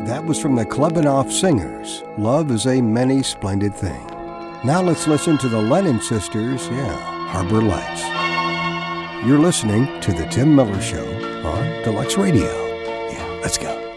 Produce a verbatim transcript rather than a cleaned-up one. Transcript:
That was from the Klebanoff Singers. Love is a many splendid thing. Now let's listen to the Lennon Sisters, yeah, Harbor Lights. You're listening to The Tim Miller Show on Deluxe Radio. Yeah, let's go.